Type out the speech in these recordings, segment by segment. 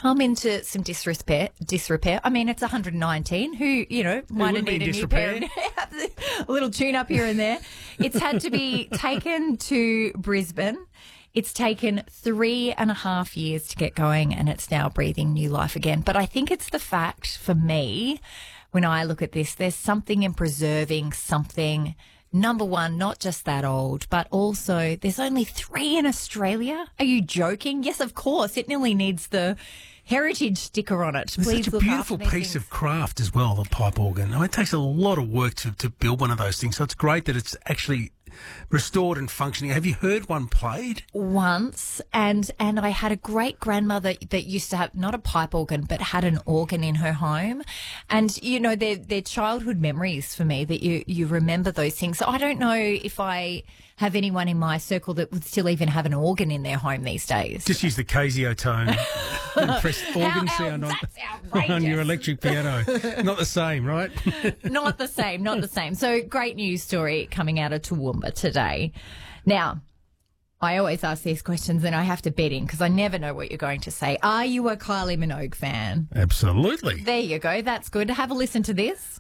come into some disrepair. I mean, it's 119. Who, might have needed a new pair. A little tune-up here and there. It's had to be taken to Brisbane. It's taken 3.5 years to get going, and it's now breathing new life again. But I think it's the fact, for me, when I look at this, there's something in preserving something. Number one, not just that old, but also there's only 3 in Australia. Are you joking? Yes, of course. It nearly needs the heritage sticker on it. It's Please such a look beautiful after these piece things. of craft as well, the pipe organ. I mean, it takes a lot of work to build one of those things, so it's great that it's actually restored and functioning. Have you heard one played? Once, and I had a great grandmother that used to have not a pipe organ but had an organ in her home, and they're childhood memories for me that you remember those things. So I don't know if I have anyone in my circle that would still even have an organ in their home these days. Just use the Casio tone and press organ sound on your electric piano. Not the same, right? Not the same. So great news story coming out of Toowoomba today. Now, I always ask these questions and I have to bet in because I never know what you're going to say. Are you a Kylie Minogue fan? Absolutely. There you go. That's good. Have a listen to this.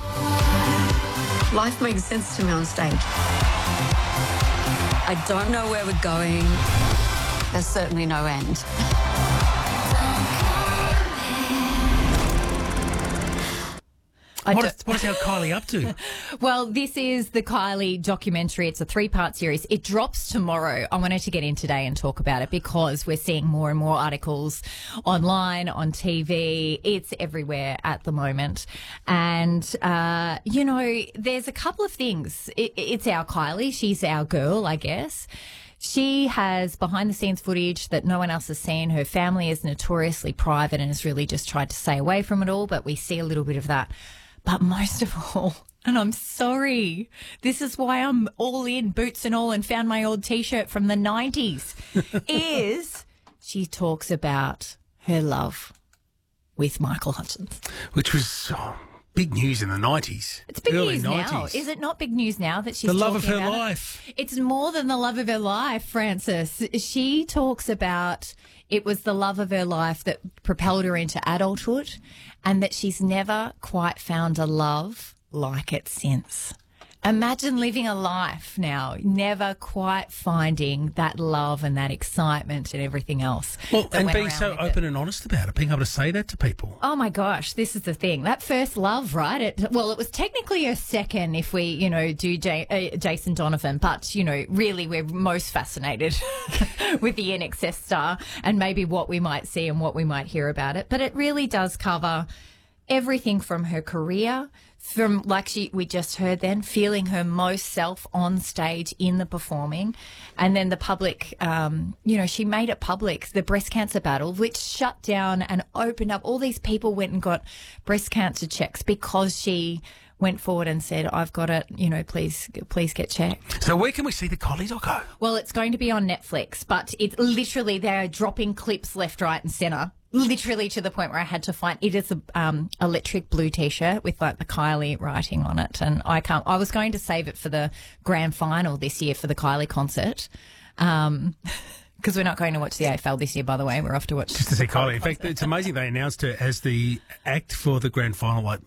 Life makes sense to me on stage. I don't know where we're going. There's certainly no end. What is our Kylie up to? Well, this is the Kylie documentary. It's a 3-part series. It drops tomorrow. I wanted to get in today and talk about it because we're seeing more and more articles online, on TV. It's everywhere at the moment. And, there's a couple of things. It's our Kylie. She's our girl, I guess. She has behind-the-scenes footage that no one else has seen. Her family is notoriously private and has really just tried to stay away from it all, but we see a little bit of that. But most of all, and I'm sorry, this is why I'm all in, boots and all, and found my old T-shirt from the 90s, is she talks about her love with Michael Hutchence. Which was big news in the 90s. It's big early news 90s. now. Is it not big news now that she's The love of talking her about it? life. It's more than the love of her life, Francis. She talks about it was the love of her life that propelled her into adulthood and that she's never quite found a love like it since. Imagine living a life now, never quite finding that love and that excitement and everything else. Well, and went being around so with open it. and honest about it, being able to say that to people. Oh my gosh, this is the thing. That first love, right? It was technically her second if we, do Jason Donovan, but, really we're most fascinated with the INXS star and maybe what we might see and what we might hear about it. But it really does cover everything from her career, from we just heard then, feeling her most self on stage in the performing, and then the public, she made it public, the breast cancer battle, which shut down and opened up. All these people went and got breast cancer checks because she went forward and said, I've got it, please get checked. So where can we see the Kylie doco? Well, it's going to be on Netflix, but it's literally, they're dropping clips left, right and centre. Literally to the point where I had to find it is a electric blue T-shirt with the Kylie writing on it, and I was going to save it for the grand final this year for the Kylie concert, because we're not going to watch the AFL this year. By the way, we're off to watch Just to see Kylie. In fact, it's amazing they announced her as the act for the grand final, like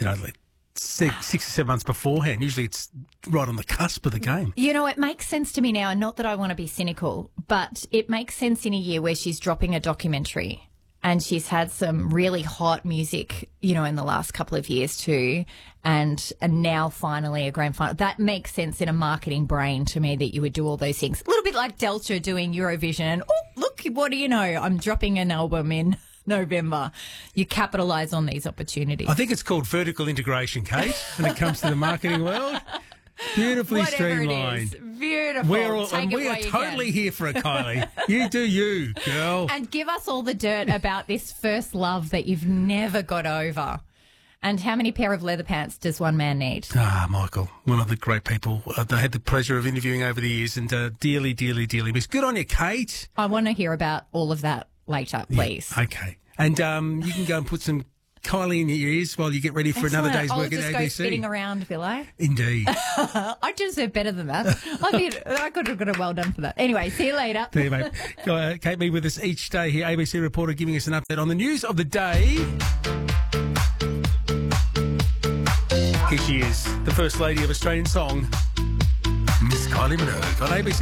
6 or 7 months beforehand. Usually it's right on the cusp of the game. It makes sense to me now, and not that I want to be cynical, but it makes sense in a year where she's dropping a documentary. And she's had some really hot music, in the last couple of years too. And now finally a grand final. That makes sense in a marketing brain to me that you would do all those things. A little bit like Delta doing Eurovision. And, oh, look, what do you know? I'm dropping an album in November. You capitalise on these opportunities. I think it's called vertical integration, Kate, when it comes to the marketing world. Beautifully Whatever streamlined. it is. Beautiful. We are totally here for it, Kylie. You do you, girl. And give us all the dirt about this first love that you've never got over. And how many pair of leather pants does one man need? Michael, one of the great people I had the pleasure of interviewing over the years, and dearly, dearly, dearly miss. Good on you, Kate. I want to hear about all of that later, please. Yeah, okay. And you can go and put some Kylie in your ears while you get ready for another day's I'll work at just go ABC. spinning around, will I? Indeed. I deserve better than that. I could have got a well done for that. Anyway, see you later. There you mate. Kate Mead with us each day here, ABC reporter giving us an update on the news of the day. Here she is, the First Lady of Australian Song, Miss Kylie Minogue on ABC.